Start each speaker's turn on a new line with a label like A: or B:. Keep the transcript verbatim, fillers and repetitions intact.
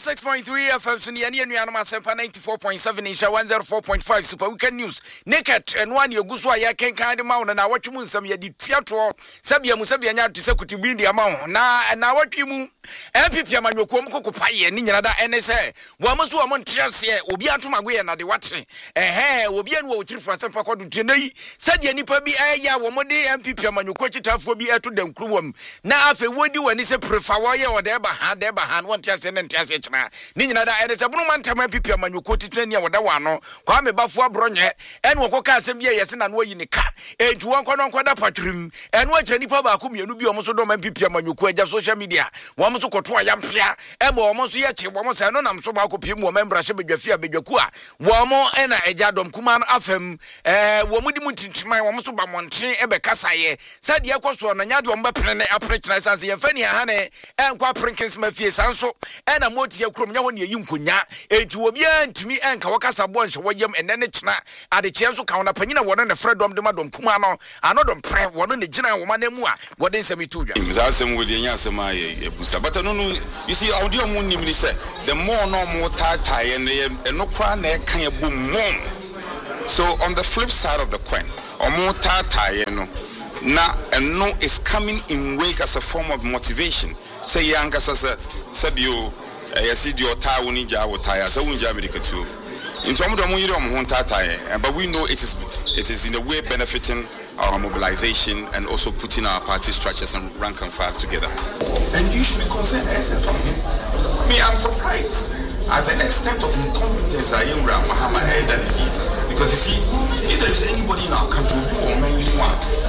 A: six point three F M Sunny and Yanama Sempa ninety-four point seven Insha one oh four point five Super Weekend News. Naked and one Yoguswa ya can kind of mount and I watch you some yadi theatre Sabia Musabia to Sekuti Bindi amount. Na and now what you move M P P Amanukum Pai and Ninada N S A. Wamasu among Triasia, Obiatu Magui and the watching. Eh, Obian will chill for some Paco to Jenny. Said Yanipa be a ya Wamodi M P P Amanukochi for be to them crewum. Now if a would do and is a prefer or deba had deba hand one tias and tias. Ninada and is a Bruman Tama P P Amanukochi Tenia or the one. Kwame Bafua Bronye and Wakoka Sembia Yasin and way in the car. Age one corner quadra patrim and what any papa could be a Nubi almost don't P P Amanuko social media. Wamuso Kotua Yampia, Emo almost yet, Wamos and I'm so Marco Pimu member Shabia Bejaqua. Wamo and a Jadom Kuman Afem, eh, Wamudimuti, my Wamuso Bamonti, Ebekasaye, said Yakoso and Yadwamba Plane, Apretness as the Fenia Hane, and Quaprinkins Mafias also, and a motia Krumya Yunkunya, it will be to me and Kawakasa Bonch, William and Nenechna at the Chelsea Counter Penina, one and the Fred Dom de Madom Kumano, another prayer, one in the general woman, what is a mituja. Zasam with the Yasama, but I don't know, you see, audio moon say, the more no more tie and no crown can boom more. So on the flip side of the coin, or more tie, you know, now and no is coming in wake as a form of motivation. Say young as a Sabio, I see your tie ninja or tire, so we America too. In some of the money on tie, but we know it is it is in a way benefiting our mobilization and also putting our party structures and rank and file together. And you should be concerned as a family. Me, I'm surprised at the extent of incompetence I am around Muhammad Adaniki. Because you see, if there is anybody in our country who will mainly want